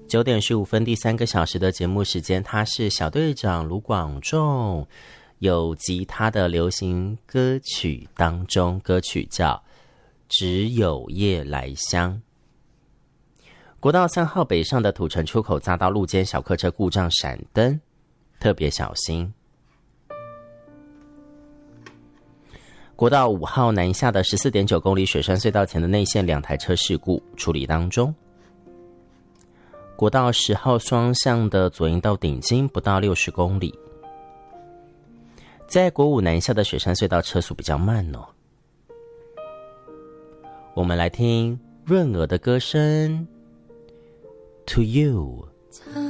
9点15分，第3个小时的节目时间，他是小队长卢广仲。有吉他的流行歌曲当中，歌曲叫《只有夜来香》。国道3号北上的土城出口匝道路肩小客车故障闪灯，特别小心。国道5号南下的 14.9 公里雪山隧道前的内线2台车事故处理当中。国道10号双向的左营到顶金不到60公里。在国5南下的雪山隧道车速比较慢哦。我们来听润娥的歌声 To You。